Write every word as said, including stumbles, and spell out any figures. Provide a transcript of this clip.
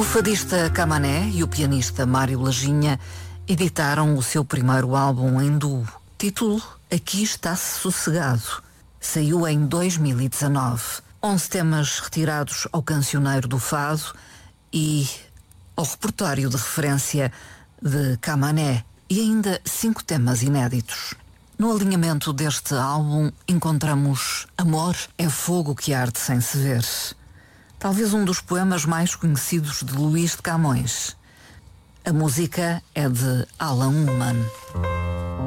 fadista Camané e o pianista Mário Lajinha editaram o seu primeiro álbum em duo. Título Aqui Está-se Sossegado. Saiu em dois mil e dezanove. onze temas retirados ao cancioneiro do fado e ao repertório de referência de Camané e ainda cinco temas inéditos. No alinhamento deste álbum encontramos Amor é fogo que arde sem se ver. Talvez um dos poemas mais conhecidos de Luís de Camões. A música é de Alan Ullman.